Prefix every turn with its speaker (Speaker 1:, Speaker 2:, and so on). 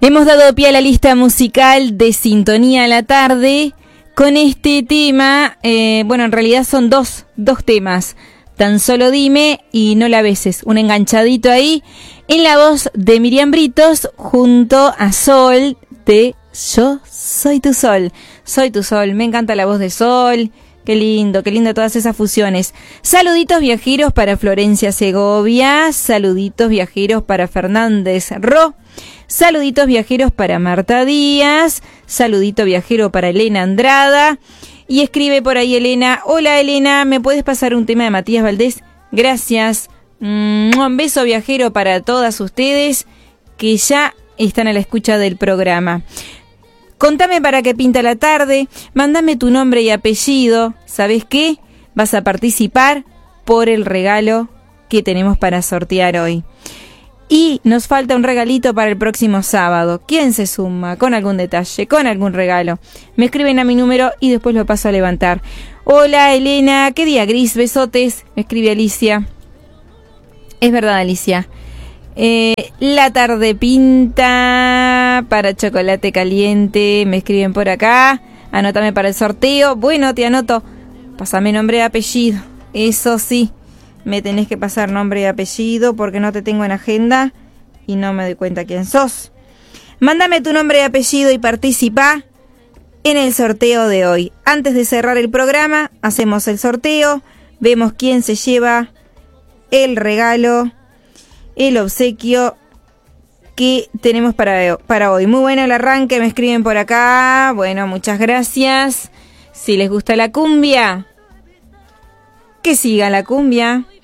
Speaker 1: Hemos dado pie a la lista musical de Sintonía a la Tarde con este tema. Bueno, en realidad son dos temas. Tan solo dime y no la beses. Un enganchadito ahí en la voz de Miriam Britos junto a Sol de Yo Soy Tu Sol. Soy Tu Sol. Me encanta la voz de Sol. Qué lindo todas esas fusiones. Saluditos viajeros para Florencia Segovia. Saluditos viajeros para Fernández Ro. Saluditos viajeros para Marta Díaz. Saludito viajero para Elena Andrada. Y escribe por ahí Elena: hola Elena, ¿me puedes pasar un tema de Matías Valdés? Gracias. Un beso viajero para todas ustedes que ya están a la escucha del programa. Contame para qué pinta la tarde, mándame tu nombre y apellido. ¿Sabes qué? Vas a participar por el regalo que tenemos para sortear hoy. Y nos falta un regalito para el próximo sábado. ¿Quién se suma con algún detalle, con algún regalo? Me escriben a mi número y después lo paso a levantar. Hola Elena, qué día gris, besotes. Me escribe Alicia. Es verdad, Alicia. La tarde pinta para chocolate caliente. Me escriben por acá. Anótame para el sorteo. Bueno, te anoto. Pásame nombre y apellido. Eso sí. Me tenés que pasar nombre y apellido porque no te tengo en agenda y no me doy cuenta quién sos. Mándame tu nombre y apellido y participa en el sorteo de hoy. Antes de cerrar el programa, hacemos el sorteo, vemos quién se lleva el regalo, el obsequio que tenemos para hoy. Muy bueno el arranque, me escriben por acá. Bueno, muchas gracias. Si les gusta la cumbia, que siga la cumbia.